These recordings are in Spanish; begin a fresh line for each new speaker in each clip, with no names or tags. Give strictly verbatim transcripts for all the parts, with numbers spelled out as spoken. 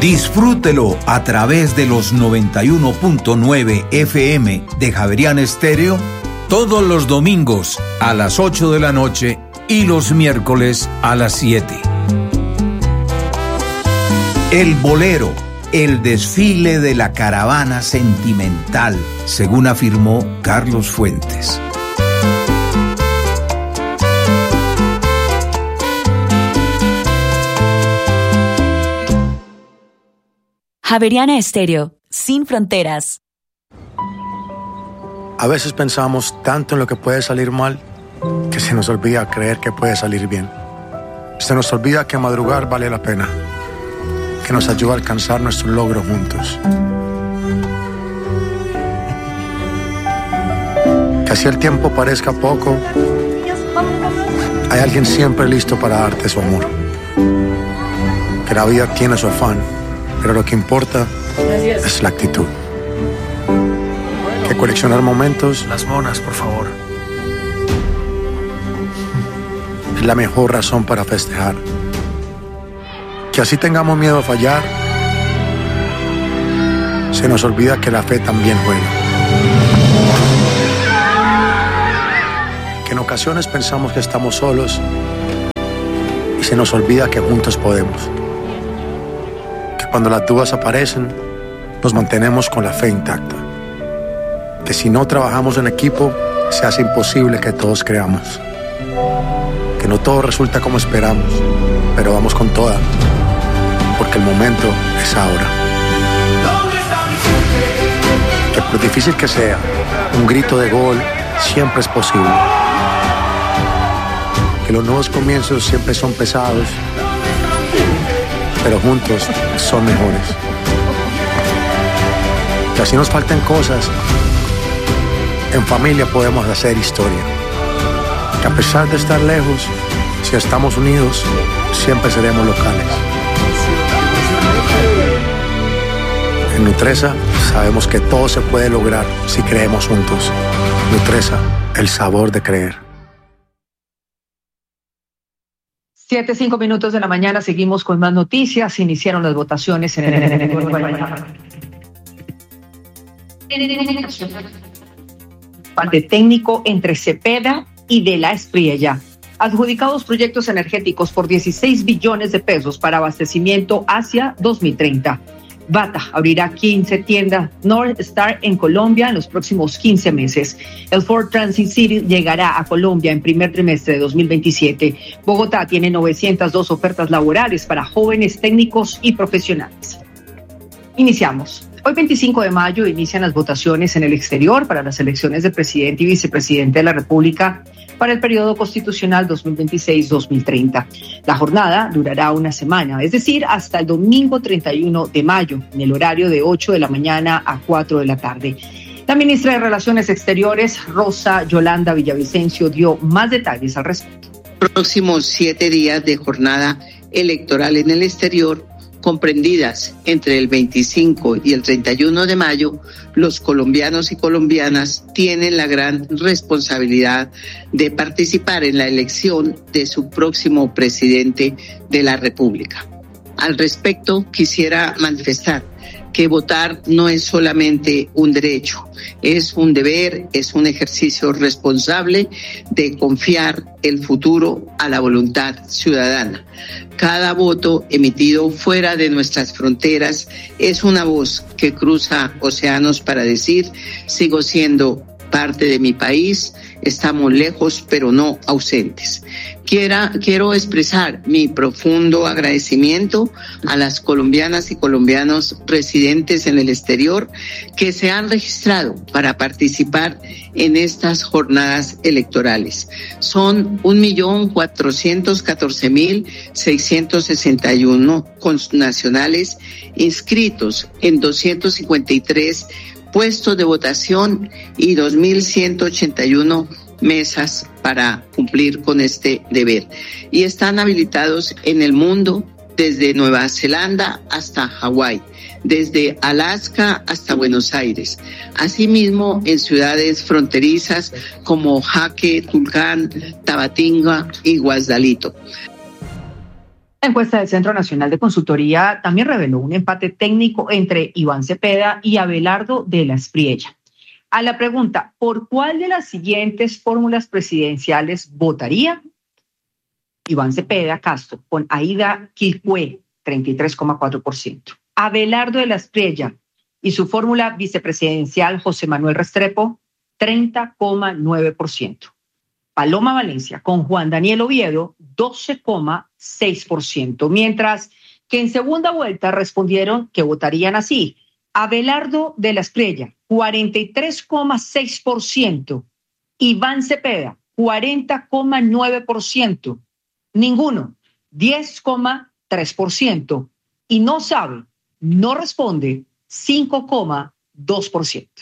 Disfrútelo a través de los noventa y uno punto nueve F M de Javeriana Estéreo todos los domingos a las ocho de la noche y los miércoles a las siete. El Bolero, el desfile de la caravana sentimental, según afirmó Carlos Fuentes.
Javeriana Estéreo, sin fronteras.
A veces pensamos tanto en lo que puede salir mal que se nos olvida creer que puede salir bien. Se nos olvida que madrugar vale la pena, que nos ayuda a alcanzar nuestros logros juntos. Que así el tiempo parezca poco, hay alguien siempre listo para darte su amor. Que la vida tiene su afán, pero lo que importa es la actitud. Que coleccionar momentos...
Las monas, por favor.
Es la mejor razón para festejar. Que así tengamos miedo a fallar, se nos olvida que la fe también juega. Que en ocasiones pensamos que estamos solos y se nos olvida que juntos podemos. Que cuando las dudas aparecen, nos mantenemos con la fe intacta. Que si no trabajamos en equipo, se hace imposible que todos creamos. Que no todo resulta como esperamos, pero vamos con toda, porque el momento es ahora. Que por difícil que sea, un grito de gol siempre es posible. Que los nuevos comienzos siempre son pesados, pero juntos son mejores. Que así nos falten cosas, en familia podemos hacer historia. Que a pesar de estar lejos, si estamos unidos, siempre seremos locales. En Nutresa sabemos que todo se puede lograr si creemos juntos. Nutresa, el sabor de creer.
Siete, cinco minutos de la mañana, seguimos con más noticias. Iniciaron las votaciones en el... Parte técnico entre Cepeda y de la Espriella. Adjudicados proyectos energéticos por dieciséis billones de pesos para abastecimiento hacia dos mil treinta. Bata abrirá quince tiendas North Star en Colombia en los próximos quince meses. El Ford Transit City llegará a Colombia en primer trimestre de dos mil veintisiete. Bogotá tiene novecientas dos ofertas laborales para jóvenes técnicos y profesionales. Iniciamos. Hoy, veinticinco de mayo, inician las votaciones en el exterior para las elecciones de presidente y vicepresidente de la República para el periodo constitucional dos mil veintiséis a dos mil treinta. La jornada durará una semana, es decir, hasta el domingo treinta y uno de mayo, en el horario de ocho de la mañana a cuatro de la tarde. La ministra de Relaciones Exteriores, Rosa Yolanda Villavicencio, dio más detalles al respecto.
Próximos siete días de jornada electoral en el exterior, comprendidas entre el veinticinco y el treinta y uno de mayo, los colombianos y colombianas tienen la gran responsabilidad de participar en la elección de su próximo presidente de la República. Al respecto, quisiera manifestar que votar no es solamente un derecho, es un deber, es un ejercicio responsable de confiar el futuro a la voluntad ciudadana. Cada voto emitido fuera de nuestras fronteras es una voz que cruza océanos para decir: sigo siendo parte de mi país, estamos lejos pero no ausentes. Quiera, quiero expresar mi profundo agradecimiento a las colombianas y colombianos residentes en el exterior que se han registrado para participar en estas jornadas electorales. Son un millón cuatrocientos catorce mil seiscientos sesenta y uno connacionales inscritos en doscientos cincuenta y tres puestos de votación y dos mil ciento ochenta y uno mesas para cumplir con este deber. Y están habilitados en el mundo, desde Nueva Zelanda hasta Hawái, desde Alaska hasta Buenos Aires. Asimismo, en ciudades fronterizas como Jaque, Tulcán, Tabatinga y Guasdalito.
La encuesta del Centro Nacional de Consultoría también reveló un empate técnico entre Iván Cepeda y Abelardo de la Espriella. A la pregunta, ¿por cuál de las siguientes fórmulas presidenciales votaría? Iván Cepeda Castro, con Aida Quilpué, treinta y tres coma cuatro por ciento. Abelardo de la Espriella y su fórmula vicepresidencial José Manuel Restrepo, treinta coma nueve por ciento. Paloma Valencia con Juan Daniel Oviedo, doce coma seis por ciento. Mientras que en segunda vuelta respondieron que votarían así. Abelardo de la Espriella, cuarenta y tres coma seis por ciento. Iván Cepeda, cuarenta coma nueve por ciento. Ninguno, diez coma tres por ciento. Y no sabe, no responde, cinco coma dos por ciento.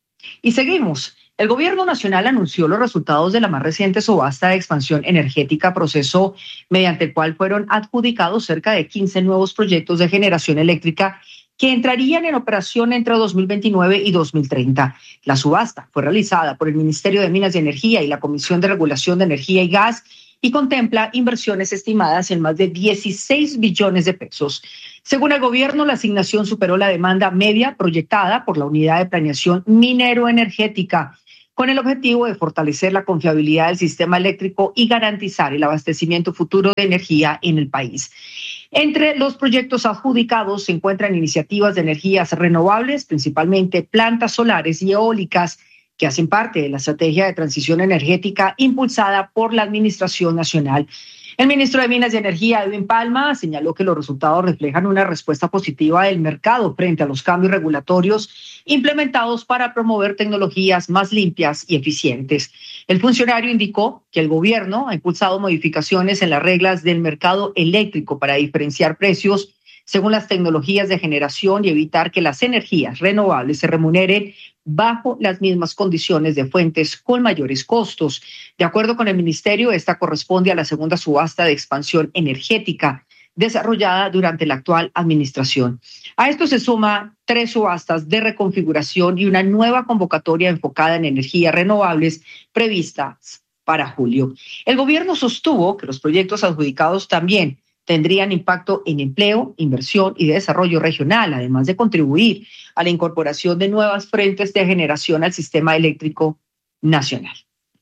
Y seguimos. El Gobierno Nacional anunció los resultados de la más reciente subasta de expansión energética, proceso mediante el cual fueron adjudicados cerca de quince nuevos proyectos de generación eléctrica que entrarían en operación entre dos mil veintinueve y dos mil treinta. La subasta fue realizada por el Ministerio de Minas y Energía y la Comisión de Regulación de Energía y Gas y contempla inversiones estimadas en más de dieciséis billones de pesos. Según el gobierno, la asignación superó la demanda media proyectada por la Unidad de Planeación Minero-Energética, con el objetivo de fortalecer la confiabilidad del sistema eléctrico y garantizar el abastecimiento futuro de energía en el país. Entre los proyectos adjudicados se encuentran iniciativas de energías renovables, principalmente plantas solares y eólicas, que hacen parte de la estrategia de transición energética impulsada por la Administración Nacional. El ministro de Minas y Energía, Edwin Palma, señaló que los resultados reflejan una respuesta positiva del mercado frente a los cambios regulatorios implementados para promover tecnologías más limpias y eficientes. El funcionario indicó que el gobierno ha impulsado modificaciones en las reglas del mercado eléctrico para diferenciar precios según las tecnologías de generación y evitar que las energías renovables se remuneren bajo las mismas condiciones de fuentes con mayores costos. De acuerdo con el ministerio, esta corresponde a la segunda subasta de expansión energética desarrollada durante la actual administración. A esto se suma tres subastas de reconfiguración y una nueva convocatoria enfocada en energías renovables previstas para julio. El gobierno sostuvo que los proyectos adjudicados también tendrían impacto en empleo, inversión y desarrollo regional, además de contribuir a la incorporación de nuevas frentes de generación al sistema eléctrico nacional.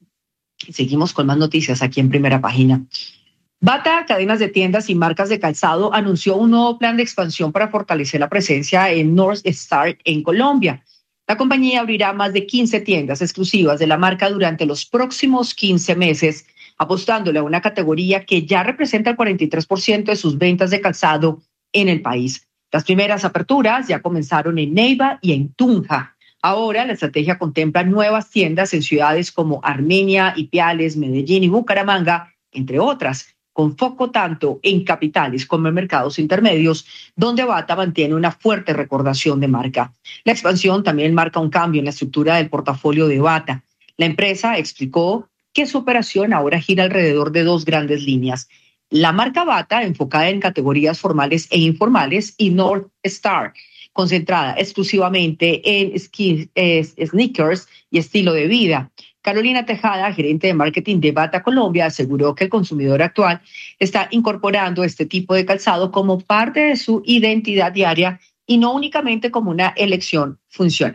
Seguimos con más noticias aquí en Primera Página. Bata, cadenas de tiendas y marcas de calzado, anunció un nuevo plan de expansión para fortalecer la presencia en North Star en Colombia. La compañía abrirá más de quince tiendas exclusivas de la marca durante los próximos quince meses, apostándole a una categoría que ya representa el cuarenta y tres por ciento de sus ventas de calzado en el país. Las primeras aperturas ya comenzaron en Neiva y en Tunja. Ahora la estrategia contempla nuevas tiendas en ciudades como Armenia, Ipiales, Medellín y Bucaramanga, entre otras, con foco tanto en capitales como en mercados intermedios, donde Bata mantiene una fuerte recordación de marca. La expansión también marca un cambio en la estructura del portafolio de Bata. La empresa explicó que su operación ahora gira alrededor de dos grandes líneas. La marca Bata, enfocada en categorías formales e informales, y North Star, concentrada exclusivamente en ski, eh, sneakers y estilo de vida. Carolina Tejada, gerente de marketing de Bata Colombia, aseguró que el consumidor actual está incorporando este tipo de calzado como parte de su identidad diaria y no únicamente como una elección funcional.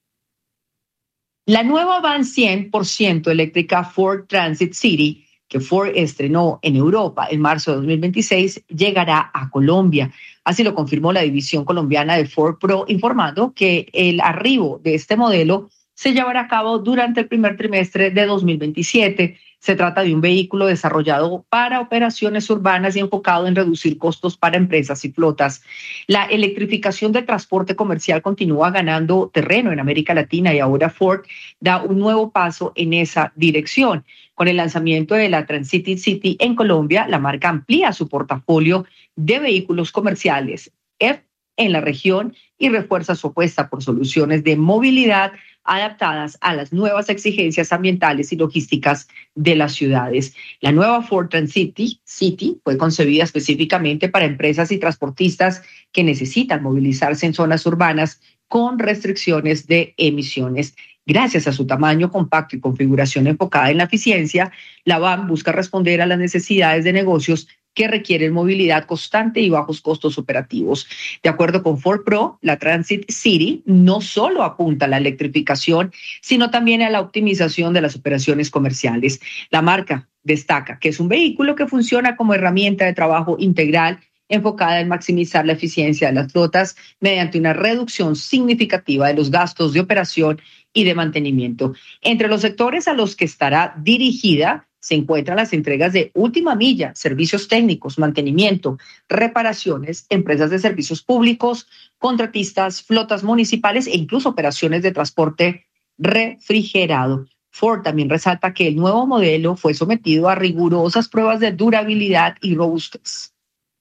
La nueva van cien por ciento eléctrica Ford Transit City, que Ford estrenó en Europa en marzo de dos mil veintiséis, llegará a Colombia. Así lo confirmó la división colombiana de Ford Pro, informando que el arribo de este modelo se llevará a cabo durante el primer trimestre de dos mil veintisiete. Se trata de un vehículo desarrollado para operaciones urbanas y enfocado en reducir costos para empresas y flotas. La electrificación del transporte comercial continúa ganando terreno en América Latina y ahora Ford da un nuevo paso en esa dirección. Con el lanzamiento de la Transit City en Colombia, la marca amplía su portafolio de vehículos comerciales en la región y refuerza su apuesta por soluciones de movilidad adaptadas a las nuevas exigencias ambientales y logísticas de las ciudades. La nueva Ford Transit City fue concebida específicamente para empresas y transportistas que necesitan movilizarse en zonas urbanas con restricciones de emisiones. Gracias a su tamaño compacto y configuración enfocada en la eficiencia, la van busca responder a las necesidades de negocios que requieren movilidad constante y bajos costos operativos. De acuerdo con Ford Pro, la Transit City no solo apunta a la electrificación, sino también a la optimización de las operaciones comerciales. La marca destaca que es un vehículo que funciona como herramienta de trabajo integral enfocada en maximizar la eficiencia de las flotas mediante una reducción significativa de los gastos de operación y de mantenimiento. Entre los sectores a los que estará dirigida se encuentran las entregas de última milla, servicios técnicos, mantenimiento, reparaciones, empresas de servicios públicos, contratistas, flotas municipales e incluso operaciones de transporte refrigerado. Ford también resalta que el nuevo modelo fue sometido a rigurosas pruebas de durabilidad y robustez.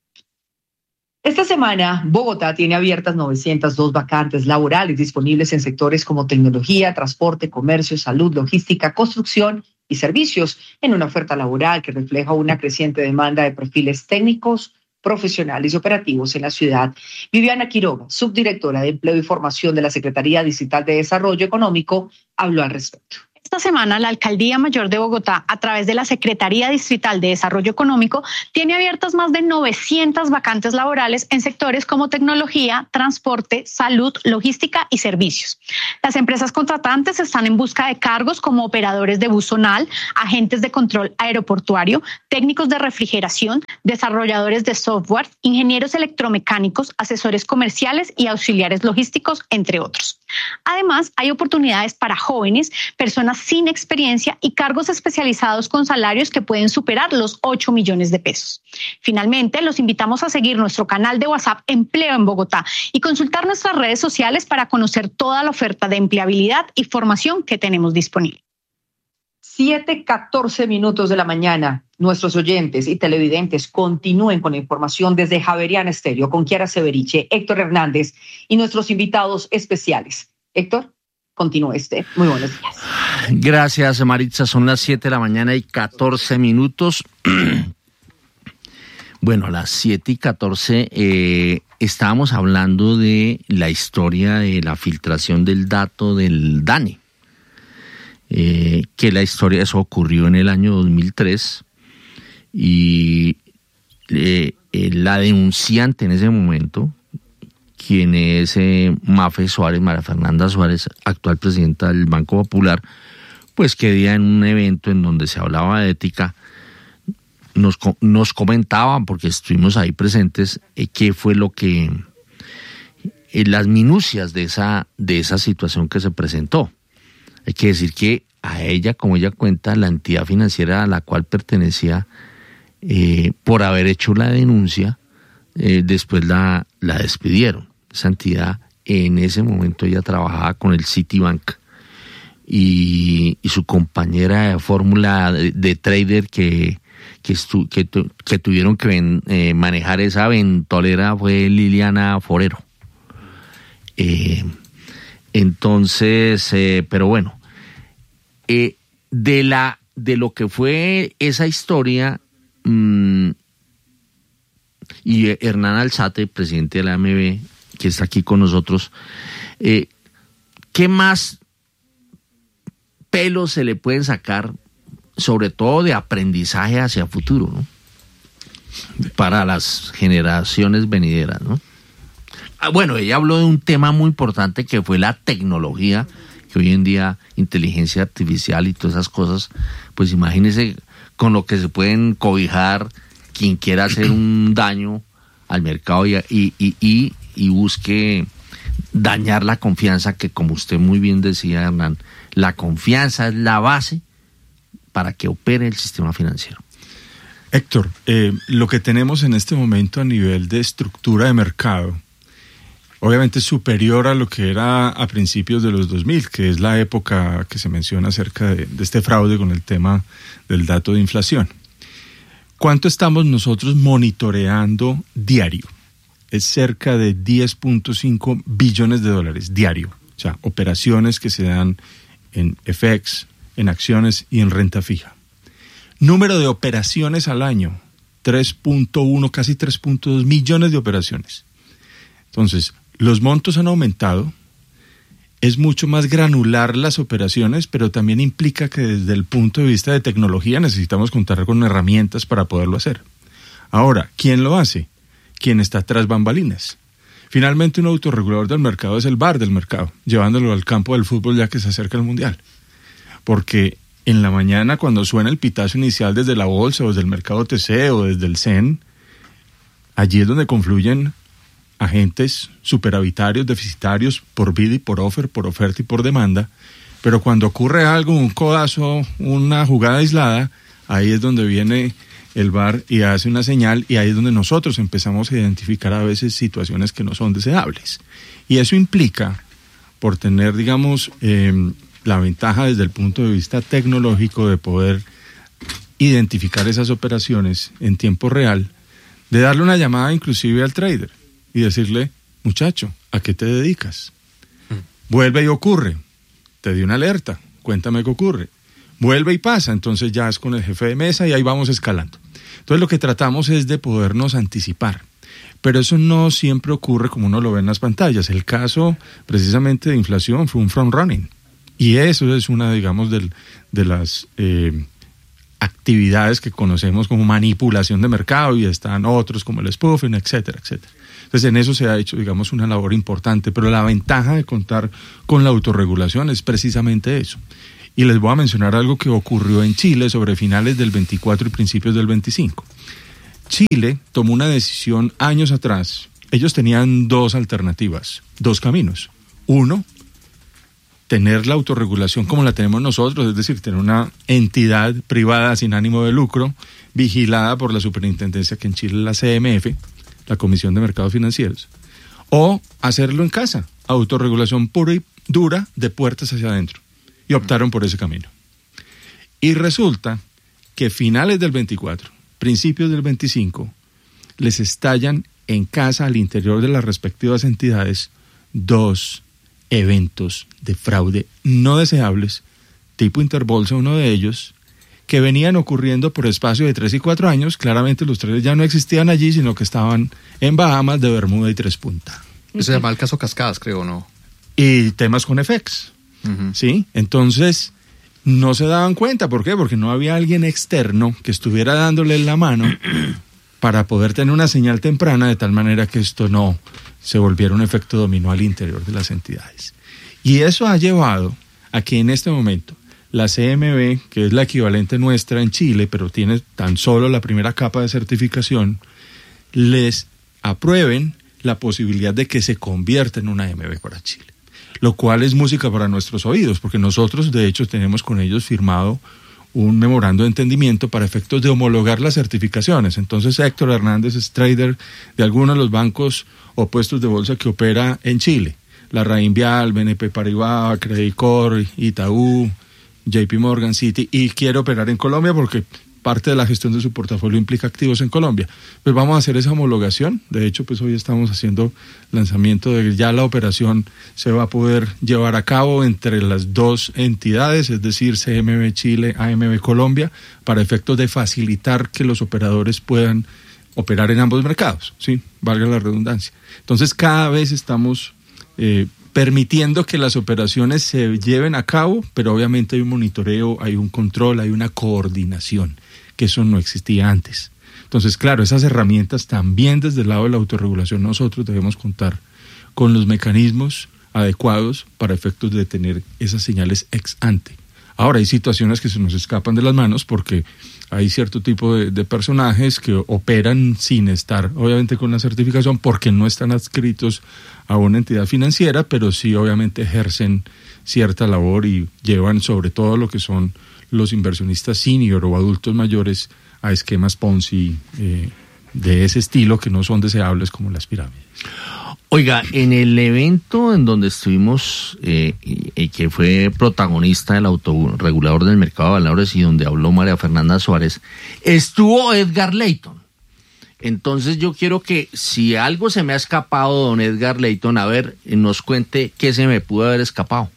Esta semana, Bogotá tiene abiertas novecientas dos vacantes laborales disponibles en sectores como tecnología, transporte, comercio, salud, logística, construcción y servicios, en una oferta laboral que refleja una creciente demanda de perfiles técnicos, profesionales y operativos en la ciudad. Viviana Quiroga, subdirectora de Empleo y Formación de la Secretaría Distrital de Desarrollo Económico, habló al respecto.
Esta semana, la Alcaldía Mayor de Bogotá, a través de la Secretaría Distrital de Desarrollo Económico, tiene abiertas más de novecientas vacantes laborales en sectores como tecnología, transporte, salud, logística y servicios. Las empresas contratantes están en busca de cargos como operadores de bus zonal, agentes de control aeroportuario, técnicos de refrigeración, desarrolladores de software, ingenieros electromecánicos, asesores comerciales y auxiliares logísticos, entre otros. Además, hay oportunidades para jóvenes, personas sin experiencia y cargos especializados con salarios que pueden superar los ocho millones de pesos. Finalmente, los invitamos a seguir nuestro canal de WhatsApp Empleo en Bogotá y consultar nuestras redes sociales para conocer toda la oferta de empleabilidad y formación que tenemos disponible.
siete catorce minutos de la mañana. Nuestros oyentes y televidentes continúen con la información desde Javeriana Estéreo con Kiara Severiche, Héctor Hernández y nuestros invitados especiales. Héctor, continúe este. Muy buenos días.
Gracias, Maritza. Son las siete de la mañana y catorce minutos. Bueno, a las siete y catorce eh, estábamos hablando de la historia de la filtración del dato del DANE. Eh, que la historia, eso ocurrió en el año dos mil tres y eh, eh, la denunciante en ese momento, quien es eh, Mafe Suárez, María Fernanda Suárez, actual presidenta del Banco Popular, pues que día en un evento en donde se hablaba de ética, nos, nos comentaban, porque estuvimos ahí presentes, eh, qué fue lo que, eh, las minucias de esa, de esa situación que se presentó. Hay que decir que a ella, como ella cuenta, la entidad financiera a la cual pertenecía, eh, por haber hecho la denuncia, eh, después la, la despidieron. Esa entidad, en ese momento ella trabajaba con el Citibank y, y su compañera de fórmula de, de trader que, que, estu, que, tu, que tuvieron que ven, eh, manejar esa ventolera fue Liliana Forero. Eh, entonces, eh, pero bueno, eh, de, la, de lo que fue esa historia, mmm, y Hernán Alzate, presidente de la A M B, que está aquí con nosotros, eh, ¿qué más pelos se le pueden sacar, sobre todo de aprendizaje hacia futuro, ¿no? Para las generaciones venideras, ¿no? Ah, bueno, ella habló de un tema muy importante que fue la tecnología, que hoy en día inteligencia artificial y todas esas cosas, pues imagínese con lo que se pueden cobijar quien quiera hacer un daño al mercado y, y, y, y, y busque dañar la confianza, que como usted muy bien decía, Hernán, la confianza es la base para que opere el sistema financiero.
Héctor, eh, lo que tenemos en este momento a nivel de estructura de mercado, obviamente es superior a lo que era a principios de los dos mil, que es la época que se menciona acerca de, de este fraude con el tema del dato de inflación. ¿Cuánto estamos nosotros monitoreando diario? Es cerca de diez punto cinco billones de dólares diario. O sea, operaciones que se dan en F X, en acciones y en renta fija. Número de operaciones al año, tres punto uno, casi tres punto dos millones de operaciones. Entonces, los montos han aumentado, es mucho más granular las operaciones, pero también implica que desde el punto de vista de tecnología necesitamos contar con herramientas para poderlo hacer. Ahora, ¿quién lo hace? ¿Quién está tras bambalinas? Finalmente, un autorregulador del mercado es el V A R del mercado, llevándolo al campo del fútbol ya que se acerca el Mundial. Porque en la mañana, cuando suena el pitazo inicial desde la bolsa o desde el mercado O T C o desde el C E N, allí es donde confluyen agentes superavitarios, deficitarios, por bid y por offer, por oferta y por demanda, pero cuando ocurre algo, un codazo, una jugada aislada, ahí es donde viene el V A R y hace una señal, y ahí es donde nosotros empezamos a identificar a veces situaciones que no son deseables. Y eso implica, por tener, digamos, eh, la ventaja desde el punto de vista tecnológico de poder identificar esas operaciones en tiempo real, de darle una llamada inclusive al trader y decirle, muchacho, ¿a qué te dedicas? Vuelve y ocurre, te di una alerta, cuéntame qué ocurre. Vuelve y pasa, entonces ya es con el jefe de mesa y ahí vamos escalando. Entonces lo que tratamos es de podernos anticipar, pero eso no siempre ocurre como uno lo ve en las pantallas. El caso precisamente de inflación fue un front running, y eso es una, digamos, del, de las eh, actividades que conocemos como manipulación de mercado, y están otros como el spoofing, etcétera, etcétera. Entonces en eso se ha hecho, digamos, una labor importante, pero la ventaja de contar con la autorregulación es precisamente eso. Y les voy a mencionar algo que ocurrió en Chile sobre finales del veinticuatro y principios del veinticinco. Chile tomó una decisión años atrás. Ellos tenían dos alternativas, dos caminos. Uno, tener la autorregulación como la tenemos nosotros, es decir, tener una entidad privada sin ánimo de lucro, vigilada por la superintendencia, que en Chile es la C M F, la Comisión de Mercados Financieros, o hacerlo en casa, autorregulación pura y dura de puertas hacia adentro. Y optaron por ese camino. Y resulta que finales del veinticuatro, principios del veinticinco, les estallan en casa, al interior de las respectivas entidades, dos eventos de fraude no deseables, tipo Interbolsa, uno de ellos, que venían ocurriendo por espacio de tres y cuatro años. Claramente los tres ya no existían allí, sino que estaban en Bahamas, de Bermuda y Tres Puntas.
Se llama el caso Cascadas, creo, ¿no?
Y temas con F X. Uh-huh. ¿Sí? Entonces no se daban cuenta. ¿Por qué? Porque no había alguien externo que estuviera dándole la mano para poder tener una señal temprana, de tal manera que esto no se volviera un efecto dominó al interior de las entidades. Y eso ha llevado a que en este momento la C M B, que es la equivalente nuestra en Chile, pero tiene tan solo la primera capa de certificación, les aprueben la posibilidad de que se convierta en una A M B para Chile. Lo cual es música para nuestros oídos, porque nosotros de hecho tenemos con ellos firmado un memorando de entendimiento para efectos de homologar las certificaciones. Entonces Héctor Hernández es trader de algunos de los bancos o puestos de bolsa que opera en Chile. La Rainvial, B N P Paribas, Credit Corp, Itaú, J P Morgan, Citi, y quiere operar en Colombia porque parte de la gestión de su portafolio implica activos en Colombia. Pues vamos a hacer esa homologación. De hecho, pues hoy estamos haciendo lanzamiento de ya la operación se va a poder llevar a cabo entre las dos entidades, es decir, C M B Chile, A M B Colombia, para efectos de facilitar que los operadores puedan operar en ambos mercados, ¿sí? Valga la redundancia. Entonces, cada vez estamos eh, permitiendo que las operaciones se lleven a cabo, pero obviamente hay un monitoreo, hay un control, hay una coordinación, que eso no existía antes. Entonces, claro, esas herramientas también desde el lado de la autorregulación nosotros debemos contar con los mecanismos adecuados para efectos de tener esas señales ex ante. Ahora, hay situaciones que se nos escapan de las manos porque hay cierto tipo de, de personajes que operan sin estar, obviamente, con la certificación, porque no están adscritos a una entidad financiera, pero sí obviamente ejercen cierta labor y llevan sobre todo lo que son los inversionistas senior o adultos mayores a esquemas Ponzi eh, de ese estilo que no son deseables como las pirámides.
Oiga, en el evento en donde estuvimos, eh, y, y que fue protagonista el autorregulador del mercado de valores y donde habló María Fernanda Suárez, estuvo Edgar Layton. Entonces yo quiero que si algo se me ha escapado, don Edgar Layton, a ver, nos cuente qué se me pudo haber escapado.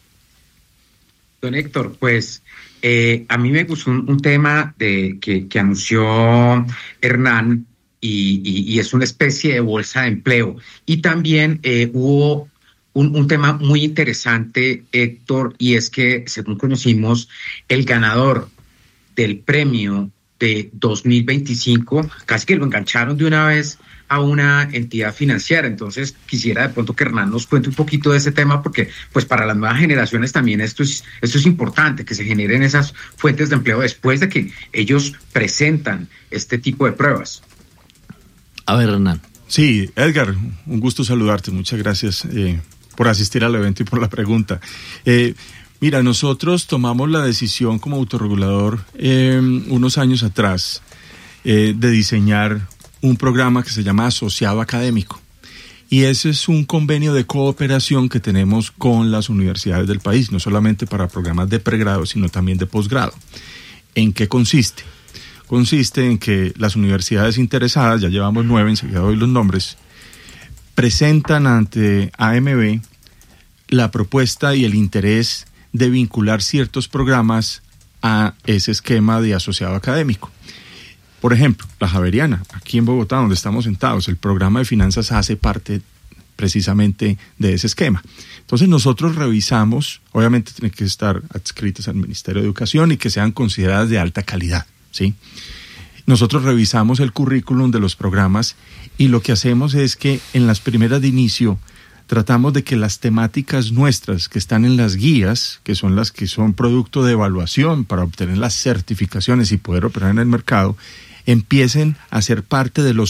Don Héctor, pues eh, a mí me gustó un, un tema de, que, que anunció Hernán y, y, y es una especie de bolsa de empleo. Y también eh, hubo un, un tema muy interesante, Héctor, y es que, según conocimos, el ganador del premio de dos mil veinticinco, casi que lo engancharon de una vez a una entidad financiera. Entonces quisiera de pronto que Hernán nos cuente un poquito de ese tema, porque pues para las nuevas generaciones también esto es, esto es importante, que se generen esas fuentes de empleo después de que ellos presentan este tipo de pruebas.
A ver, Hernán.
Sí, Edgar, un gusto saludarte, muchas gracias eh, por asistir al evento y por la pregunta. Eh, mira, nosotros tomamos la decisión como autorregulador eh, unos años atrás eh, de diseñar un programa que se llama Asociado Académico. Y ese es un convenio de cooperación que tenemos con las universidades del país, no solamente para programas de pregrado, sino también de posgrado. ¿En qué consiste? Consiste en que las universidades interesadas, ya llevamos nueve, enseguida doy los nombres, presentan ante A M B la propuesta y el interés de vincular ciertos programas a ese esquema de asociado académico. Por ejemplo, la Javeriana, aquí en Bogotá, donde estamos sentados, el programa de finanzas hace parte precisamente de ese esquema. Entonces nosotros revisamos, obviamente tienen que estar adscritas al Ministerio de Educación y que sean consideradas de alta calidad, ¿sí? Nosotros revisamos el currículum de los programas y lo que hacemos es que en las primeras de inicio tratamos de que las temáticas nuestras que están en las guías, que son las que son producto de evaluación para obtener las certificaciones y poder operar en el mercado, empiecen a ser parte de los